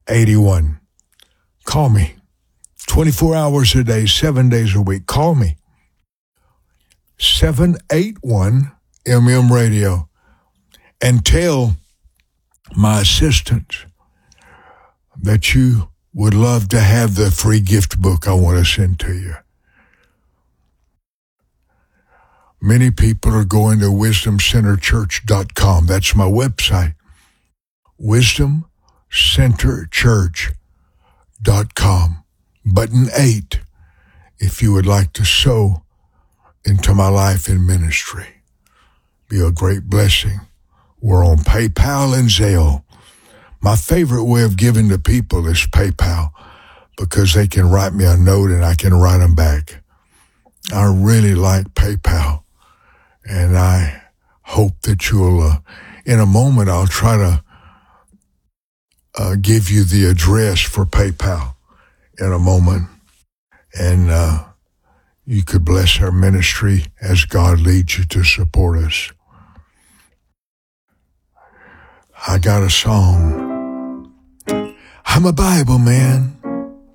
81. Call me. 24 hours a day, 7 days a week. Call me. 781 MM Radio. And tell my assistants that you would love to have the free gift book I want to send to you. Many people are going to wisdomcenterchurch.com. That's my website. wisdomcenterchurch.com. Button 8 if you would like to sow into my life and ministry. Be a great blessing. We're on PayPal and Zelle. My favorite way of giving to people is PayPal because they can write me a note and I can write them back. I really like PayPal, and I hope that you'll, in a moment, I'll try to give you the address for PayPal in a moment, and you could bless our ministry as God leads you to support us. I got a song. I'm a Bible man.